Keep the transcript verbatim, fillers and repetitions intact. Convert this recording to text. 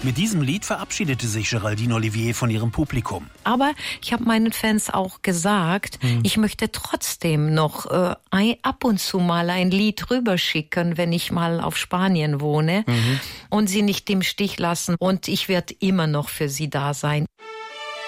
Mit diesem Lied verabschiedete sich Géraldine Olivier von ihrem Publikum. Aber ich habe meinen Fans auch gesagt, mhm. ich möchte trotzdem noch äh, ein, ab und zu mal ein Lied rüberschicken, wenn ich mal auf Spanien wohne mhm. und sie nicht im Stich lassen. Und ich werde immer noch für sie da sein.